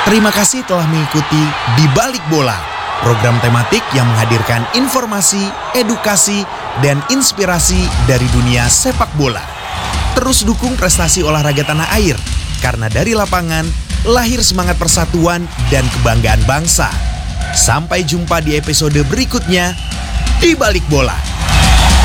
Terima kasih telah mengikuti Di Balik Bola, program tematik yang menghadirkan informasi, edukasi, dan inspirasi dari dunia sepak bola. Terus dukung prestasi olahraga tanah air, karena dari lapangan lahir semangat persatuan dan kebanggaan bangsa. Sampai jumpa di episode berikutnya, Di Balik Bola.